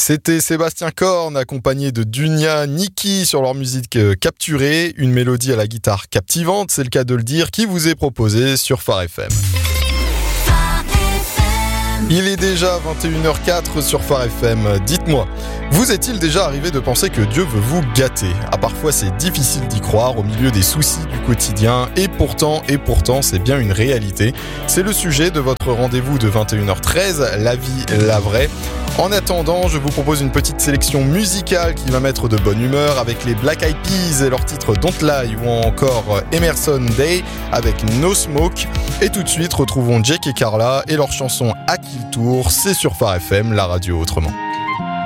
C'était Sébastien Korn accompagné de Dunia Niki sur leur musique Capturée, une mélodie à la guitare captivante, c'est le cas de le dire, qui vous est proposée sur Phare FM. Il est déjà 21h04 sur Phare FM. Dites-moi, vous est-il déjà arrivé de penser que Dieu veut vous gâter ? Parfois c'est difficile d'y croire au milieu des soucis du quotidien et pourtant c'est bien une réalité. C'est le sujet de votre rendez-vous de 21h13, La vie, la vraie. En attendant, je vous propose une petite sélection musicale qui va mettre de bonne humeur avec les Black Eyed Peas et leur titre Don't Lie ou encore Emerson Day avec No Smoke. Et tout de suite, retrouvons Jake et Carla et leur chanson À qui le tour, c'est sur Phare FM, la radio autrement.